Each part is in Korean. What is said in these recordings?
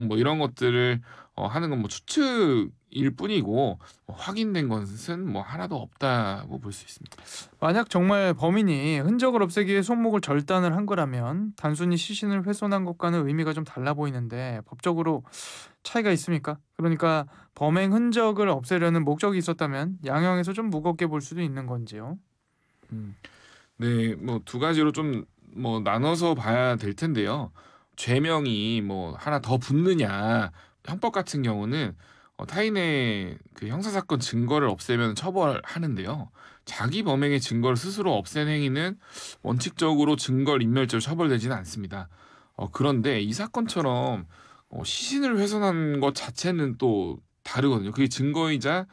뭐 이런 것들을 하는 건 뭐 추측일 뿐이고 확인된 것은 뭐 하나도 없다고 볼 수 있습니다. 만약 정말 범인이 흔적을 없애기 위해 손목을 절단을 한 거라면 단순히 시신을 훼손한 것과는 의미가 좀 달라 보이는데 법적으로 차이가 있습니까? 그러니까 범행 흔적을 없애려는 목적이 있었다면 양형에서 좀 무겁게 볼 수도 있는 건지요. 음. 네. 뭐 두 가지로 좀 뭐 나눠서 봐야 될 텐데요. 죄명이 뭐 하나 더 붙느냐, 형법 같은 경우는 타인의 그 형사 사건 증거를 없애면 처벌하는데요. 자기 범행의 증거를 스스로 없앤 행위는 원칙적으로 증거인멸죄로 처벌되지는 않습니다. 그런데 이 사건처럼 시신을 훼손한 것 자체는 또 다르거든요. 그게 증거이자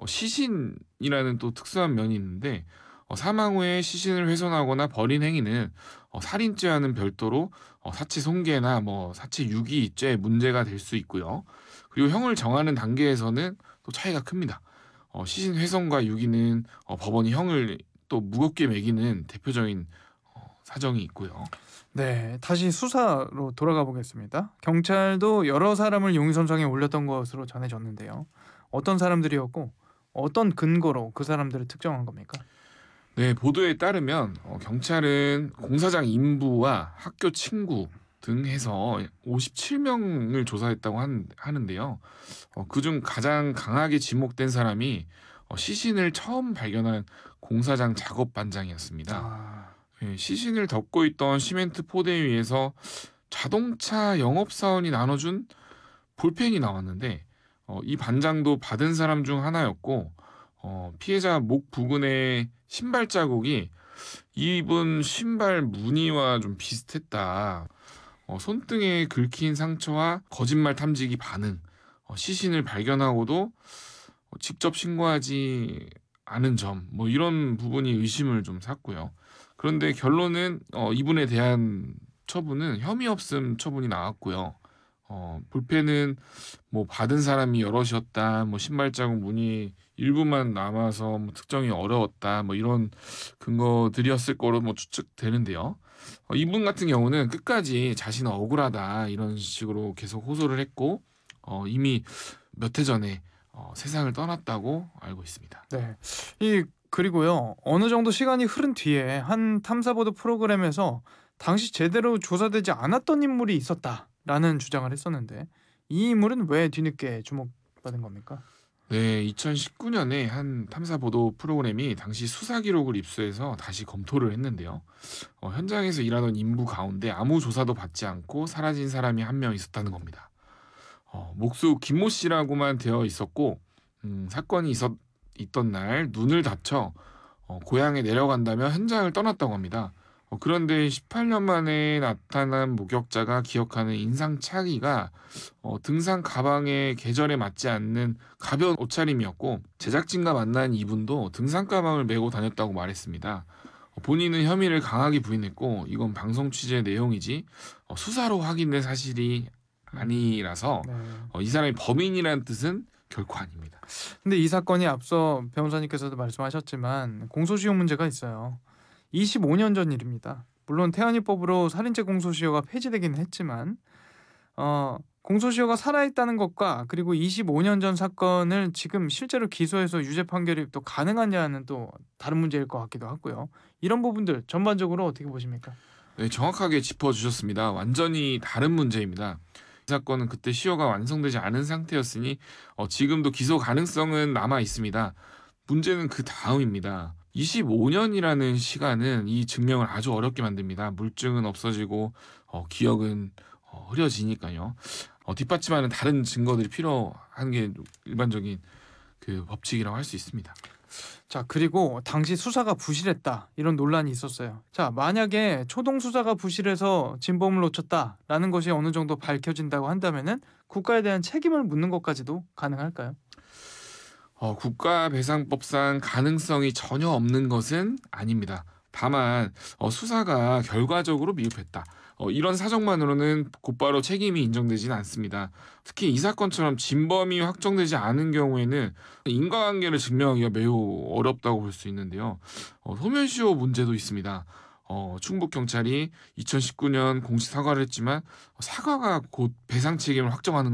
시신이라는 또 특수한 면이 있는데 사망 후에 시신을 훼손하거나 버린 행위는 살인죄와는 별도로 사체손괴나 뭐 사체유기죄 문제가 될 수 있고요. 그리고 형을 정하는 단계에서는 또 차이가 큽니다. 시신 훼손과 유기는 법원이 형을 또 무겁게 매기는 대표적인 사정이 있고요. 네, 다시 수사로 돌아가 보겠습니다. 경찰도 여러 사람을 용의선상에 올렸던 것으로 전해졌는데요. 어떤 사람들이었고 어떤 근거로 그 사람들을 특정한 겁니까? 네, 보도에 따르면 경찰은 공사장 인부와 학교 친구 등 해서 57명을 조사했다고 하는데요. 그중 가장 강하게 지목된 사람이 시신을 처음 발견한 공사장 작업 반장이었습니다. 아, 예, 시신을 덮고 있던 시멘트 포대 위에서 자동차 영업사원이 나눠준 볼펜이 나왔는데 이 반장도 받은 사람 중 하나였고 피해자 목 부근에 신발 자국이 입은 신발 무늬와 좀 비슷했다. 손등에 긁힌 상처와 거짓말 탐지기 반응, 시신을 발견하고도 직접 신고하지 않은 점, 뭐 이런 부분이 의심을 좀 샀고요. 그런데 결론은 이분에 대한 처분은 혐의 없음 처분이 나왔고요. 볼펜은 뭐 받은 사람이 여럿이었다, 뭐 신발 자국 무늬 일부만 남아서 뭐 특정이 어려웠다, 뭐 이런 근거들이었을 거로 뭐 추측되는데요. 이분 같은 경우는 끝까지 자신은 억울하다 이런 식으로 계속 호소를 했고 이미 몇 해 전에 세상을 떠났다고 알고 있습니다. 네. 그리고요. 어느 정도 시간이 흐른 뒤에 한 탐사보도 프로그램에서 당시 제대로 조사되지 않았던 인물이 있었다라는 주장을 했었는데 이 인물은 왜 뒤늦게 주목받은 겁니까? 네, 2019년에 한 탐사 보도 프로그램이 당시 수사 기록을 입수해서 다시 검토를 했는데요. 현장에서 일하던 인부 가운데 아무 조사도 받지 않고 사라진 사람이 한 명 있었다는 겁니다. 목수 김모 씨라고만 되어 있었고, 사건이 있던 날 눈을 다쳐 고향에 내려간다며 현장을 떠났다고 합니다. 그런데 18년 만에 나타난 목격자가 기억하는 인상 차기가 등산 가방의 계절에 맞지 않는 가벼운 옷차림이었고 제작진과 만난 이분도 등산 가방을 메고 다녔다고 말했습니다. 본인은 혐의를 강하게 부인했고 이건 방송 취재 내용이지 수사로 확인된 사실이 음. 아니라서 네. 이 사람이 범인이라는 뜻은 결코 아닙니다. 근데 이 사건이 앞서 변호사님께서도 말씀하셨지만 공소시효 문제가 있어요. 25년 전 일입니다. 물론 태안이법으로 살인죄 공소시효가 폐지되기는 했지만 공소시효가 살아있다는 것과 그리고 25년 전 사건을 지금 실제로 기소해서 유죄 판결이 또 가능하냐는 또 다른 문제일 것 같기도 하고요. 이런 부분들 전반적으로 어떻게 보십니까? 네, 정확하게 짚어주셨습니다. 완전히 다른 문제입니다. 이 사건은 그때 시효가 완성되지 않은 상태였으니 지금도 기소 가능성은 남아 있습니다. 문제는 그 다음입니다. 25년이라는 시간은 이 증명을 아주 어렵게 만듭니다. 물증은 없어지고 기억은 흐려지니까요. 뒷받침하는 다른 증거들이 필요한 게 일반적인 그 법칙이라고 할 수 있습니다. 자, 그리고 당시 수사가 부실했다. 이런 논란이 있었어요. 자, 만약에 초동 수사가 부실해서 진범을 놓쳤다라는 것이 어느 정도 밝혀진다고 한다면은 국가에 대한 책임을 묻는 것까지도 가능할까요? 국가배상법상 가능성이 전혀 없는 것은 아닙니다. 다만 수사가 결과적으로 미흡했다. 이런 사정만으로는 곧바로 책임이 인정되지는 않습니다. 특히 이 사건처럼 진범이 확정되지 않은 경우에는 인과관계를 증명하기가 매우 어렵다고 볼 수 있는데요. 소멸시효 문제도 있습니다. 충북 경찰이 2019년 공식 사과를 했지만 사과가 곧 배상 책임을 확정하는